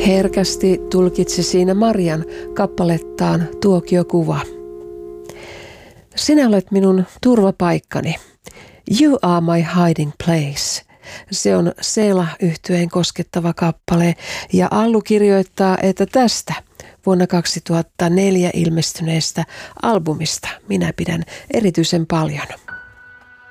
Herkästi tulkitsi siinä Marian kappalettaan tuokiokuva. Sinä olet minun turvapaikkani. You are my hiding place. Se on Seela-yhtyeen koskettava kappale ja Allu kirjoittaa, että tästä vuonna 2004 ilmestyneestä albumista minä pidän erityisen paljon.